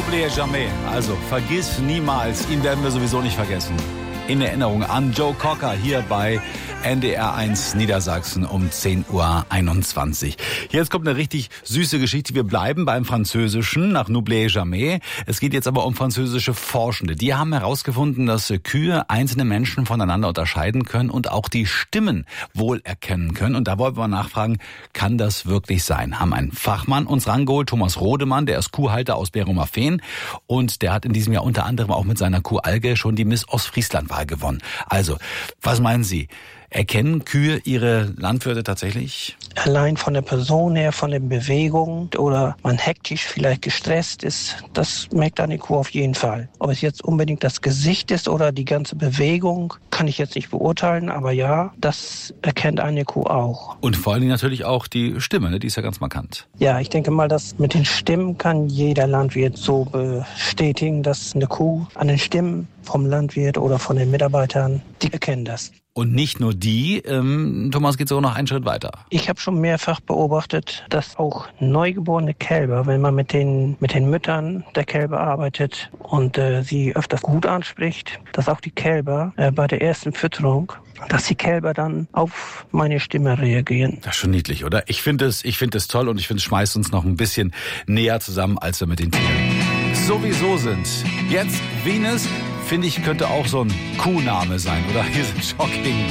N'oubliez jamais. Also vergiss niemals, ihn werden wir sowieso nicht vergessen. In Erinnerung an Joe Cocker hier bei NDR1 Niedersachsen um 10:21 Uhr. Jetzt kommt eine richtig süße Geschichte. Wir bleiben beim Französischen nach N'oubliez jamais. Es geht jetzt aber um französische Forschende. Die haben herausgefunden, dass Kühe einzelne Menschen voneinander unterscheiden können und auch die Stimmen wohl erkennen können. Und da wollen wir nachfragen, kann das wirklich sein? Haben einen Fachmann uns rangeholt, Thomas Rodemann, der ist Kuhhalter aus Beromafehn. Und der hat in diesem Jahr unter anderem auch mit seiner Kuh Alge schon die Miss Ostfriesland-Wahl gewonnen. Also, was meinen Sie? Erkennen Kühe ihre Landwirte tatsächlich? Allein von der Person her, von der Bewegung oder man hektisch vielleicht gestresst ist, das merkt eine Kuh auf jeden Fall. Ob es jetzt unbedingt das Gesicht ist oder die ganze Bewegung, kann ich jetzt nicht beurteilen, aber ja, das erkennt eine Kuh auch. Und vor allen Dingen natürlich auch die Stimme, ne? Die ist ja ganz markant. Ja, ich denke mal, dass mit den Stimmen kann jeder Landwirt so bestätigen, dass eine Kuh an den Stimmen vom Landwirt oder von den Mitarbeitern, die erkennen das. Und nicht nur die, Thomas geht sogar noch einen Schritt weiter. Ich habe schon mehrfach beobachtet, dass auch neugeborene Kälber, wenn man mit den Müttern der Kälber arbeitet und sie öfters gut anspricht, dass auch die Kälber bei der ersten Fütterung, dass die Kälber dann auf meine Stimme reagieren. Das ist schon niedlich, oder? Ich finde es toll und ich finde, es schmeißt uns noch ein bisschen näher zusammen, als wir mit den Tieren sowieso sind. Jetzt Venus, finde ich, könnte auch so ein Kuhname sein, oder? Hier sind Shocking